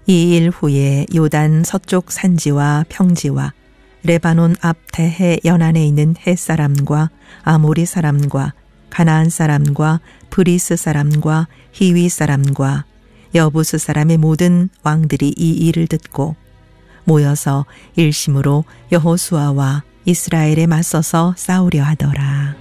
이 일 후에 요단 서쪽 산지와 평지와 레바논 앞 대해 연안에 있는 헷사람과 아모리 사람과 가나안 사람과 브리스 사람과 히위 사람과 여부스 사람의 모든 왕들이 이 일을 듣고 모여서 일심으로 여호수아와 이스라엘에 맞서서 싸우려 하더라.